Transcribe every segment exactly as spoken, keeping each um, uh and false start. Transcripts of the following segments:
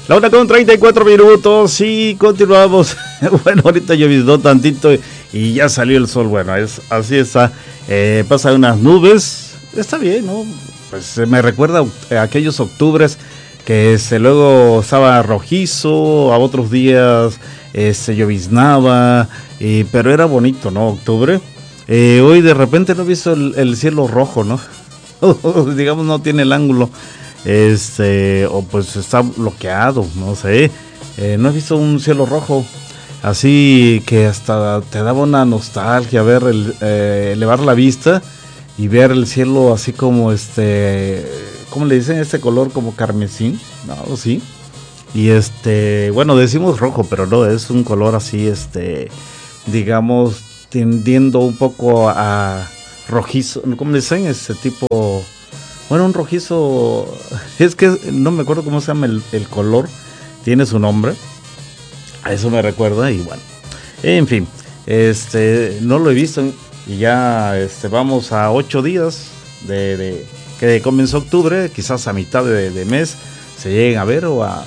La una con treinta y cuatro minutos y continuamos. Bueno, ahorita lloviznó tantito y, y ya salió el sol. Bueno, es así está. Eh, pasa unas nubes. Está bien, ¿no? Pues eh, me recuerda a aquellos octubres que este, luego estaba rojizo, a otros días eh, se lloviznaba, eh, pero era bonito, ¿no? Octubre. Eh, hoy de repente no he visto el, el cielo rojo, ¿no? Digamos, no tiene el ángulo. Este, o pues está bloqueado, no sé. Eh, no he visto un cielo rojo. Así que hasta te daba una nostalgia ver el, eh, elevar la vista y ver el cielo así como este, ¿cómo le dicen? Este color como carmesí, no, sí. Y este, bueno, decimos rojo, pero no, es un color así, este, digamos, tendiendo un poco a rojizo, ¿cómo le dicen? Este tipo, bueno, un rojizo, es que no me acuerdo cómo se llama el, el color, tiene su nombre, a eso me recuerda y bueno, en fin, este, no lo he visto y ya este, vamos a ocho días de, de que comenzó octubre, quizás a mitad de, de mes se lleguen a ver o a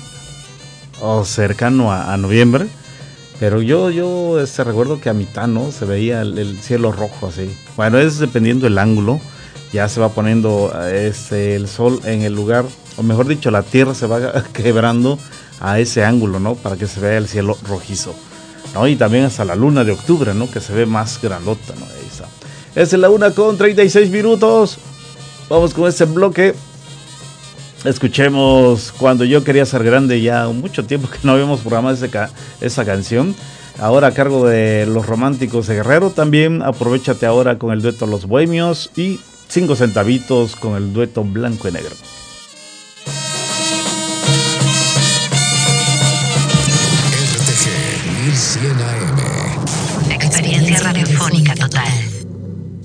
o cercano a, a noviembre, pero yo yo este, recuerdo que a mitad no se veía el, el cielo rojo así. Bueno, es dependiendo el ángulo, ya se va poniendo este, el sol en el lugar, o mejor dicho, la tierra se va quebrando a ese ángulo, ¿no? Para que se vea el cielo rojizo, ¿no? Y también hasta la luna de octubre, ¿no? Que se ve más grandota, ¿no? Ahí está. Es la una con treinta y seis minutos. Vamos con este bloque. Escuchemos Cuando yo quería ser grande, ya mucho tiempo que no habíamos programado ese ca- esa canción. Ahora a cargo de Los Románticos de Guerrero. También aprovechate ahora con el dueto Los Bohemios y cinco centavitos con el dueto Blanco y Negro. R T G mil cien A M. Experiencia